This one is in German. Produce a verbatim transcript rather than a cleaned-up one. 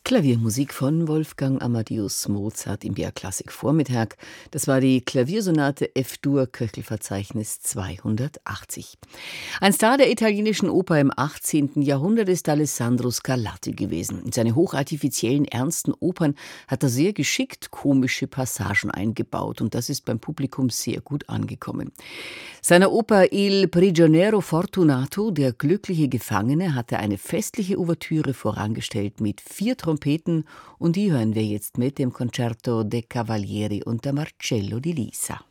Klaviermusik von Wolfgang Amadeus Mozart im B R Klassik Vormittag. Das war die Klaviersonate F-Dur, Köchelverzeichnis zweihundertachtzig. Ein Star der italienischen Oper im achtzehnten Jahrhundert ist Alessandro Scarlatti gewesen. In seine hochartifiziellen, ernsten Opern hat er sehr geschickt komische Passagen eingebaut und das ist beim Publikum sehr gut angekommen. Seiner Oper Il prigioniero fortunato, der glückliche Gefangene, hat er eine festliche Ouvertüre vorangestellt mit vier Trompeten und die hören wir jetzt mit dem Concerto de Cavalieri unter Marcello di Lisa.